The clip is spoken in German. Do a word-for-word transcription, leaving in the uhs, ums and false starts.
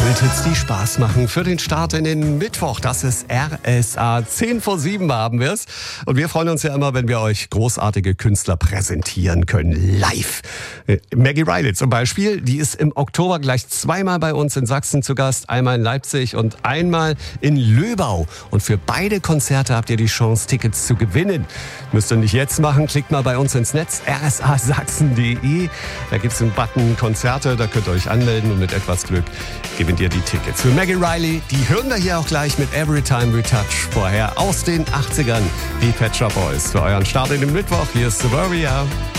Goldhits, die Spaß machen für den Start in den Mittwoch. Das ist R S A. zehn vor sieben haben wir es. Und wir freuen uns ja immer, wenn wir euch großartige Künstler präsentieren können. Live. Maggie Riley zum Beispiel, die ist im Oktober gleich zweimal bei uns in Sachsen zu Gast. Einmal in Leipzig und einmal in Löbau. Und für beide Konzerte habt ihr die Chance, Tickets zu gewinnen. Müsst ihr nicht jetzt machen. Klickt mal bei uns ins Netz, r s a sachsen punkt d e. Da gibt es einen Button Konzerte, da könnt ihr euch anmelden und mit etwas Glück gewinnt ihr die Tickets. Für Maggie Riley, die hören wir hier auch gleich mit Every Time We Touch. Vorher aus den achtzigern, die Pet Shop Boys. Für euren Start in den Mittwoch, hier ist Suburbia.